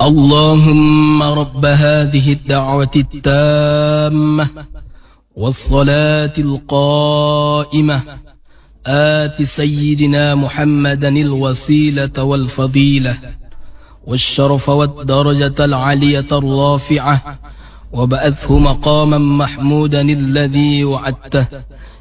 اللهم رب هذه الدعوة التامة والصلاة القائمة آت سيدنا محمدا الوسيلة والفضيلة والشرف والدرجة العلية الرافعة وبعثه مقاما محمودا الذي وعدته